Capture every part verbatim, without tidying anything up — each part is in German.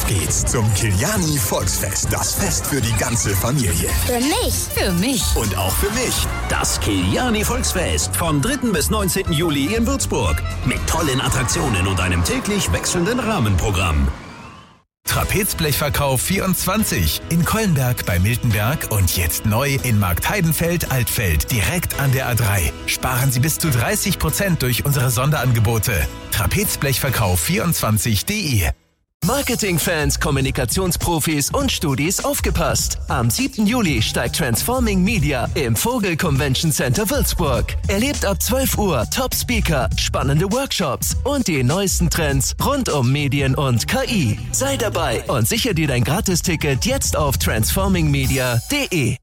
Auf geht's zum Kiliani Volksfest. Das Fest für die ganze Familie. Für mich. Für mich. Und auch für mich. Das Kiliani Volksfest vom dritten bis neunzehnten Juli in Würzburg. Mit tollen Attraktionen und einem täglich wechselnden Rahmenprogramm. Trapezblechverkauf vierundzwanzig in Kollenberg bei Miltenberg und jetzt neu in Marktheidenfeld-Altfeld direkt an der A drei. Sparen Sie bis zu dreißig Prozent durch unsere Sonderangebote. Trapezblechverkauf vierundzwanzig punkt de. Marketingfans, Kommunikationsprofis und Studis aufgepasst. Am siebten Juli steigt Transforming Media im Vogel Convention Center Würzburg. Erlebt ab zwölf Uhr Top-Speaker, spannende Workshops und die neuesten Trends rund um Medien und K I. Sei dabei und sichere dir dein Gratisticket jetzt auf transforming media punkt de.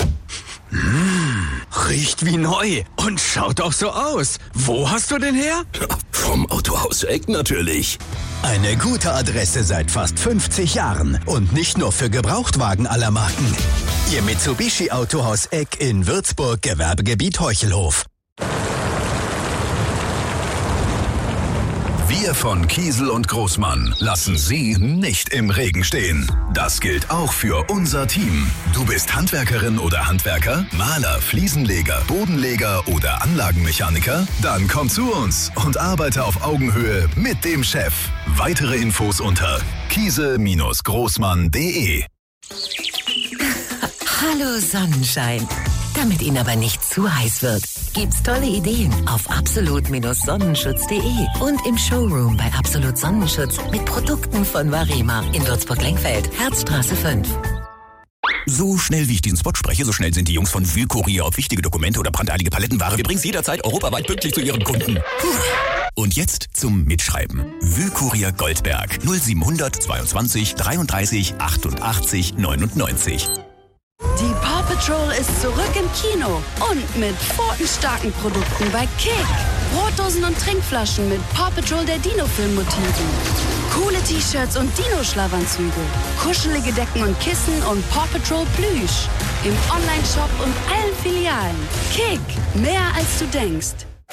Mmh, riecht wie neu und schaut auch so aus. Wo hast du den her? Vom Autohaus Eck natürlich. Eine gute Adresse seit fast fünfzig Jahren und nicht nur für Gebrauchtwagen aller Marken. Ihr Mitsubishi Autohaus Eck in Würzburg, Gewerbegebiet Heuchelhof. Wir von Kiesel und Großmann lassen Sie nicht im Regen stehen. Das gilt auch für unser Team. Du bist Handwerkerin oder Handwerker, Maler, Fliesenleger, Bodenleger oder Anlagenmechaniker? Dann komm zu uns und arbeite auf Augenhöhe mit dem Chef. Weitere Infos unter kiesel Großmann punkt de. Hallo Sonnenschein. Damit Ihnen aber nicht zu heiß wird, gibt's tolle Ideen auf absolut Sonnenschutz punkt de und im Showroom bei Absolut Sonnenschutz mit Produkten von Varema in Würzburg-Lengfeld, Herzstraße fünf. So schnell wie ich diesen Spot spreche, so schnell sind die Jungs von Wühlkurier auf wichtige Dokumente oder brandeilige Palettenware. Wir bringen es jederzeit europaweit pünktlich zu Ihren Kunden. Und jetzt zum Mitschreiben. Wühlkurier Goldberg null siebenhundert zweiundzwanzig dreiunddreißig achtundachtzig neunundneunzig. Die Paw Patrol ist zurück im Kino und mit pfotenstarken Produkten bei Kick. Brotdosen und Trinkflaschen mit Paw Patrol der Dino-Film-Motiven. Coole T-Shirts und Dino-Schlafanzüge. Kuschelige Decken und Kissen und Paw Patrol Plüsch. Im Online-Shop und allen Filialen. Kick, mehr als du denkst.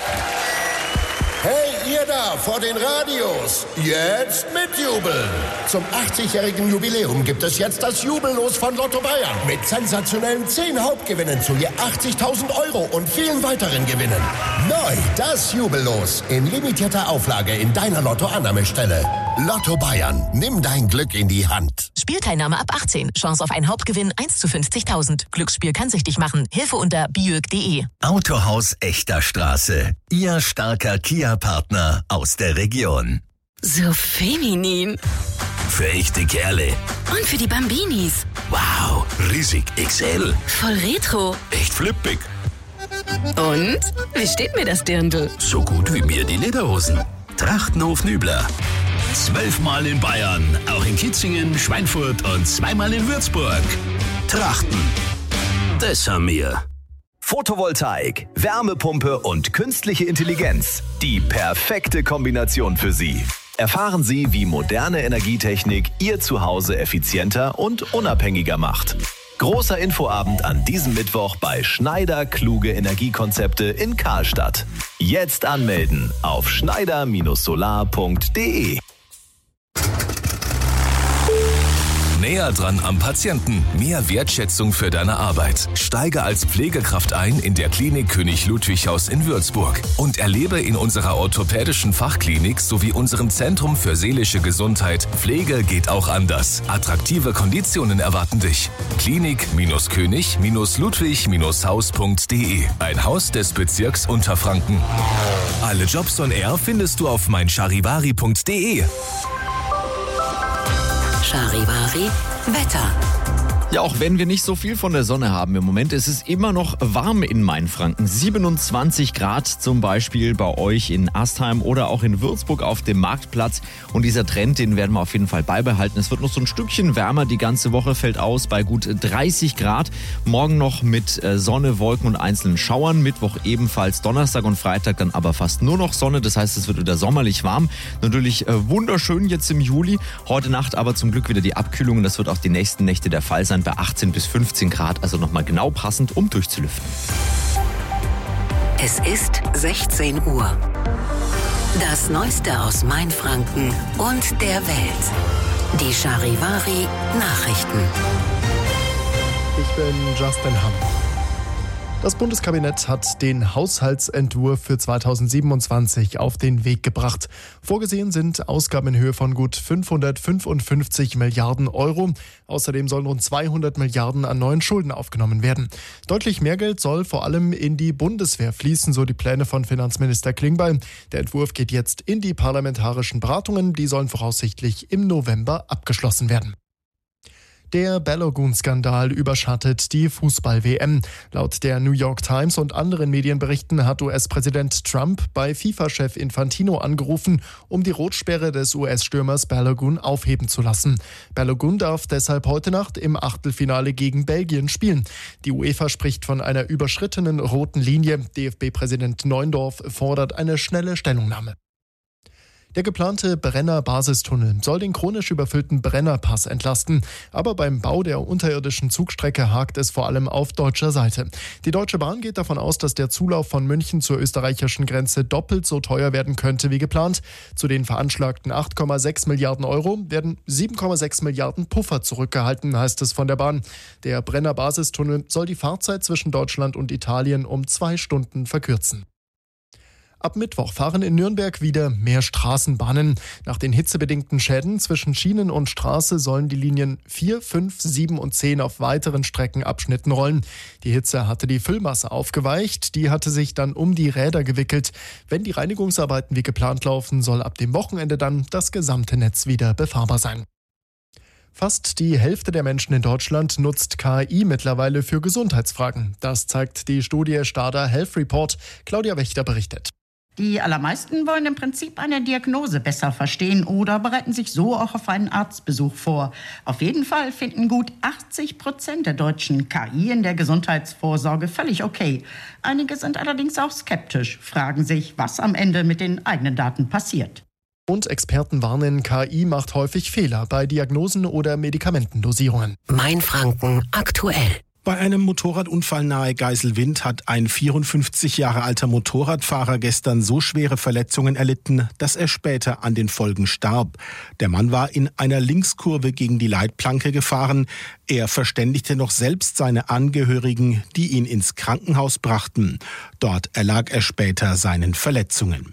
Hey, ihr da vor den Radios, jetzt mitjubeln. Zum achtzigjährigen Jubiläum gibt es jetzt das Jubellos von Lotto Bayern. Mit sensationellen zehn Hauptgewinnen zu je achtzigtausend Euro und vielen weiteren Gewinnen. Neu das Jubellos in limitierter Auflage in deiner Lotto-Annahmestelle. Lotto Bayern, nimm dein Glück in die Hand. Spielteilnahme ab achtzehn. Chance auf einen Hauptgewinn eins zu fünfzigtausend. Glücksspiel kann süchtig machen. Hilfe unter biög punkt de. Autohaus Echter Straße. Ihr starker Kia-Partner aus der Region. So feminin. Für echte Kerle. Und für die Bambinis. Wow, riesig X L. Voll retro. Echt flippig. Und? Wie steht mir das Dirndl? So gut wie mir die Lederhosen. Trachtenhof Nübler. Zwölfmal in Bayern, auch in Kitzingen, Schweinfurt und zweimal in Würzburg. Trachten. Das haben wir. Photovoltaik, Wärmepumpe und künstliche Intelligenz. Die perfekte Kombination für Sie. Erfahren Sie, wie moderne Energietechnik Ihr Zuhause effizienter und unabhängiger macht. Großer Infoabend an diesem Mittwoch bei Schneider Kluge Energiekonzepte in Karlstadt. Jetzt anmelden auf schneider Solar punkt de. Näher dran am Patienten. Mehr Wertschätzung für deine Arbeit. Steige als Pflegekraft ein in der Klinik König Ludwig Haus in Würzburg und erlebe in unserer orthopädischen Fachklinik sowie unserem Zentrum für seelische Gesundheit Pflege geht auch anders. Attraktive Konditionen erwarten dich. Klinik-König Ludwig Haus punkt de. Ein Haus des Bezirks Unterfranken. Alle Jobs on Air findest du auf mein charivari punkt de. Charivari Wetter. Ja, auch wenn wir nicht so viel von der Sonne haben im Moment, ist es immer noch warm in Mainfranken. siebenundzwanzig Grad zum Beispiel bei euch in Astheim oder auch in Würzburg auf dem Marktplatz. Und dieser Trend, den werden wir auf jeden Fall beibehalten. Es wird noch so ein Stückchen wärmer. Die ganze Woche fällt aus bei gut dreißig Grad. Morgen noch mit Sonne, Wolken und einzelnen Schauern. Mittwoch ebenfalls, Donnerstag und Freitag dann aber fast nur noch Sonne. Das heißt, es wird wieder sommerlich warm. Natürlich wunderschön jetzt im Juli. Heute Nacht aber zum Glück wieder die Abkühlung. Und das wird auch die nächsten Nächte der Fall sein. Bei achtzehn bis fünfzehn Grad, also nochmal genau passend, um durchzulüften. Es ist sechzehn Uhr. Das Neueste aus Mainfranken und der Welt. Die Charivari Nachrichten. Ich bin Justin Hamm. Das Bundeskabinett hat den Haushaltsentwurf für zweitausendsiebenundzwanzig auf den Weg gebracht. Vorgesehen sind Ausgaben in Höhe von gut fünfhundertfünfundfünfzig Milliarden Euro. Außerdem sollen rund zweihundert Milliarden an neuen Schulden aufgenommen werden. Deutlich mehr Geld soll vor allem in die Bundeswehr fließen, so die Pläne von Finanzminister Klingbeil. Der Entwurf geht jetzt in die parlamentarischen Beratungen. Die sollen voraussichtlich im November abgeschlossen werden. Der Balogun-Skandal überschattet die Fußball-W M. Laut der New York Times und anderen Medienberichten hat U S-Präsident Trump bei FIFA-Chef Infantino angerufen, um die Rotsperre des U S-Stürmers Balogun aufheben zu lassen. Balogun darf deshalb heute Nacht im Achtelfinale gegen Belgien spielen. Die UEFA spricht von einer überschrittenen roten Linie. D F B-Präsident Neuendorf fordert eine schnelle Stellungnahme. Der geplante Brenner-Basistunnel soll den chronisch überfüllten Brennerpass entlasten. Aber beim Bau der unterirdischen Zugstrecke hakt es vor allem auf deutscher Seite. Die Deutsche Bahn geht davon aus, dass der Zulauf von München zur österreichischen Grenze doppelt so teuer werden könnte wie geplant. Zu den veranschlagten acht Komma sechs Milliarden Euro werden sieben Komma sechs Milliarden Puffer zurückgehalten, heißt es von der Bahn. Der Brenner-Basistunnel soll die Fahrzeit zwischen Deutschland und Italien um zwei Stunden verkürzen. Ab Mittwoch fahren in Nürnberg wieder mehr Straßenbahnen. Nach den hitzebedingten Schäden zwischen Schienen und Straße sollen die Linien vier, fünf, sieben und zehn auf weiteren Streckenabschnitten rollen. Die Hitze hatte die Füllmasse aufgeweicht, die hatte sich dann um die Räder gewickelt. Wenn die Reinigungsarbeiten wie geplant laufen, soll ab dem Wochenende dann das gesamte Netz wieder befahrbar sein. Fast die Hälfte der Menschen in Deutschland nutzt K I mittlerweile für Gesundheitsfragen. Das zeigt die Studie Stada Health Report. Claudia Wächter berichtet. Die allermeisten wollen im Prinzip eine Diagnose besser verstehen oder bereiten sich so auch auf einen Arztbesuch vor. Auf jeden Fall finden gut achtzig Prozent der Deutschen K I in der Gesundheitsvorsorge völlig okay. Einige sind allerdings auch skeptisch, fragen sich, was am Ende mit den eigenen Daten passiert. Und Experten warnen, K I macht häufig Fehler bei Diagnosen oder Medikamentendosierungen. Mainfranken aktuell. Bei einem Motorradunfall nahe Geiselwind hat ein vierundfünfzig Jahre alter Motorradfahrer gestern so schwere Verletzungen erlitten, dass er später an den Folgen starb. Der Mann war in einer Linkskurve gegen die Leitplanke gefahren. Er verständigte noch selbst seine Angehörigen, die ihn ins Krankenhaus brachten. Dort erlag er später seinen Verletzungen.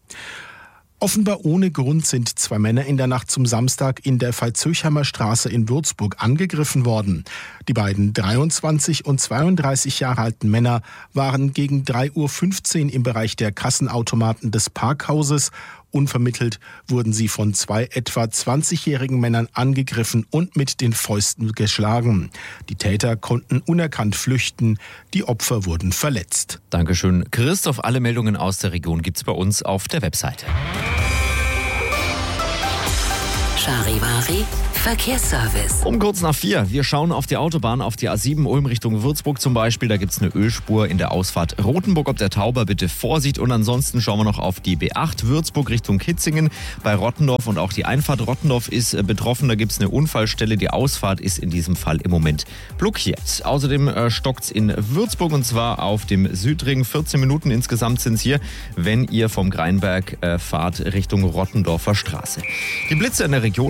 Offenbar ohne Grund sind zwei Männer in der Nacht zum Samstag in der Veitshöchheimer Straße in Würzburg angegriffen worden. Die beiden dreiundzwanzig und zweiunddreißig Jahre alten Männer waren gegen drei Uhr fünfzehn im Bereich der Kassenautomaten des Parkhauses. Unvermittelt wurden sie von zwei etwa zwanzigjährigen Männern angegriffen und mit den Fäusten geschlagen. Die Täter konnten unerkannt flüchten, die Opfer wurden verletzt. Dankeschön, Christoph. Alle Meldungen aus der Region gibt's bei uns auf der Webseite. Charivari Verkehrsservice. Um kurz nach vier. Wir schauen auf die Autobahn, auf die A sieben Ulm Richtung Würzburg zum Beispiel. Da gibt es eine Ölspur in der Ausfahrt Rothenburg. Ob der Tauber, bitte Vorsicht. Und ansonsten schauen wir noch auf die B acht Würzburg Richtung Kitzingen bei Rottendorf. Und auch die Einfahrt Rottendorf ist betroffen. Da gibt es eine Unfallstelle. Die Ausfahrt ist in diesem Fall im Moment blockiert. Außerdem äh, stockt es in Würzburg und zwar auf dem Südring. vierzehn Minuten insgesamt sind es hier, wenn ihr vom Greinberg äh, fahrt Richtung Rottendorfer Straße. Die Blitze in der Region